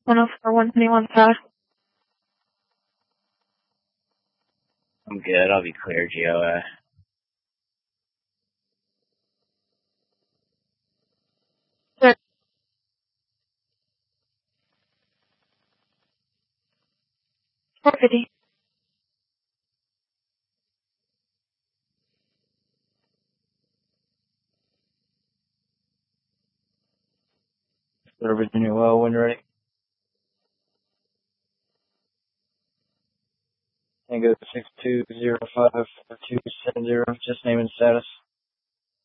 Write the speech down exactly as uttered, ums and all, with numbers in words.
one oh four, one twenty-one South. I'm good. I'll be clear, G O A. Good. four fifty. Clear Virginia well, when ready. Tango six two zero five four two seven zero, just name and status.